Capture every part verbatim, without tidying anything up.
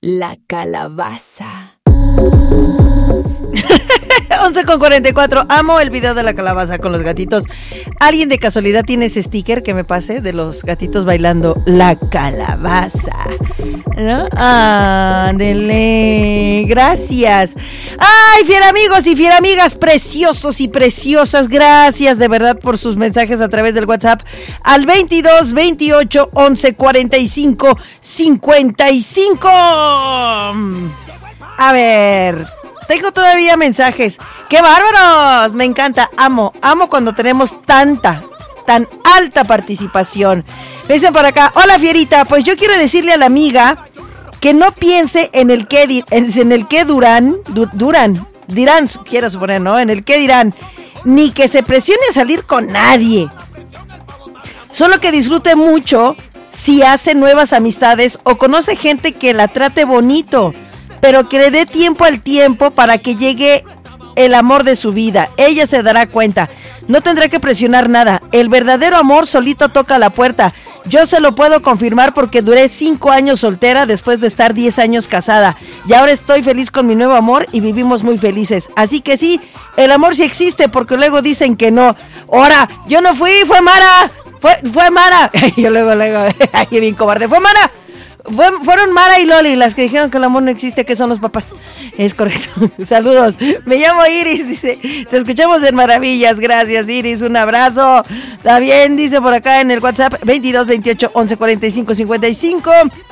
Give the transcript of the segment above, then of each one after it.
La calabaza. once con cuarenta y cuatro. Amo el video de la calabaza con los gatitos. ¿Alguien de casualidad tiene ese sticker que me pase de los gatitos bailando la calabaza? ¿No? Ándele. Gracias. Ay, fiera amigos y fiera amigas, preciosos y preciosas. Gracias de verdad por sus mensajes a través del WhatsApp al veintidós, veintiocho, once, cuarenta y cinco, cincuenta y cinco. A ver, tengo todavía mensajes. ¡Qué bárbaros! Me encanta, amo, amo cuando tenemos tanta, tan alta participación. Me dicen por acá, hola fierita, pues yo quiero decirle a la amiga que no piense en el que, di- en el que duran, du- duran, dirán, quiero suponer, ¿no? En el que dirán, ni que se presione a salir con nadie. Solo que disfrute mucho si hace nuevas amistades o conoce gente que la trate bonito, pero que le dé tiempo al tiempo para que llegue el amor de su vida. Ella se dará cuenta. No tendrá que presionar nada. El verdadero amor solito toca la puerta. Yo se lo puedo confirmar porque duré cinco años soltera después de estar diez años casada. Y ahora estoy feliz con mi nuevo amor y vivimos muy felices. Así que sí, el amor sí existe porque luego dicen que no. Ahora, yo no fui, fue Mara. Fue, fue Mara. Yo luego, luego, ay, bien cobarde. Fue Mara. Fue, fueron Mara y Loli las que dijeron que el amor no existe, que son los papás. Es correcto. Saludos. Me llamo Iris, dice. Te escuchamos en Maravillas. Gracias, Iris. Un abrazo. Está bien, dice por acá en el WhatsApp veintidós, veintiocho, once, cuarenta y cinco, cincuenta y cinco.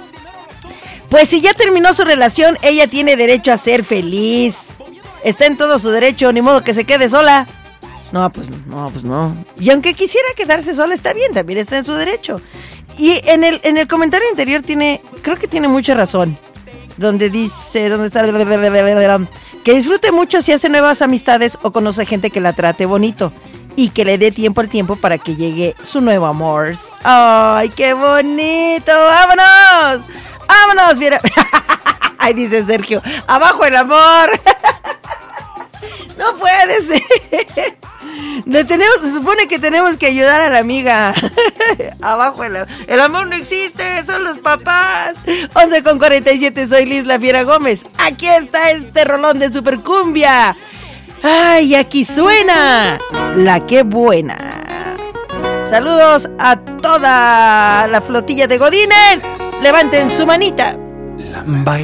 Pues si ya terminó su relación, ella tiene derecho a ser feliz. Está en todo su derecho, ni modo que se quede sola. No, pues no, pues no. Y aunque quisiera quedarse sola, está bien, también está en su derecho. Y en el en el comentario anterior tiene, creo que tiene mucha razón. Donde dice, ¿dónde está? Que disfrute mucho si hace nuevas amistades o conoce gente que la trate bonito. Y que le dé tiempo al tiempo para que llegue su nuevo amor. ¡Ay, qué bonito! ¡Vámonos! ¡Vámonos! Mira. Ay, dice Sergio, ¡abajo el amor! No puede ser. Le tenemos, se supone que tenemos que ayudar a la amiga. Abajo el, el amor no existe, son los papás. once con cuarenta y siete, soy Liz La Fiera Gómez. Aquí está este rolón de supercumbia. Ay, aquí suena la que buena. Saludos a toda la flotilla de godines. Levanten su manita.